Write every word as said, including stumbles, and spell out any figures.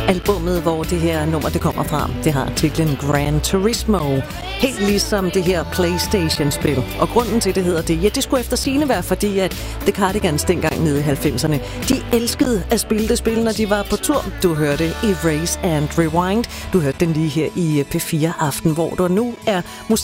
Albummet, hvor det her nummer det kommer fra, det har titlen Gran Turismo. Helt ligesom det her PlayStation-spil. Og grunden til, det hedder det, ja, det skulle efter sigende være, fordi at The Cardigans dengang nede i halvfemserne, de elskede at spille det spil, når de var på tur. Du hørte Erase and Rewind. Du hørte den lige her i P fire Aften, hvor der nu er musik